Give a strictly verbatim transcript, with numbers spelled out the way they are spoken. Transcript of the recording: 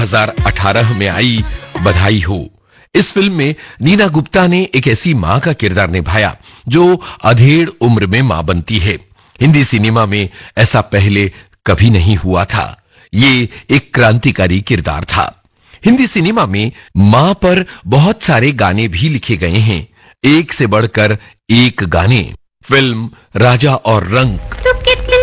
दो हज़ार अठारह में आई बधाई हो। इस फिल्म में नीना गुप्ता ने एक ऐसी मां का किरदार निभाया जो अधेड़ उम्र में मां बनती है। हिंदी सिनेमा में ऐसा पहले कभी नहीं हुआ था। ये एक क्रांतिकारी किरदार था। हिंदी सिनेमा में मां पर बहुत सारे गाने भी लिखे गए हैं, एक से बढ़कर एक गाने। फिल्म राजा और रंक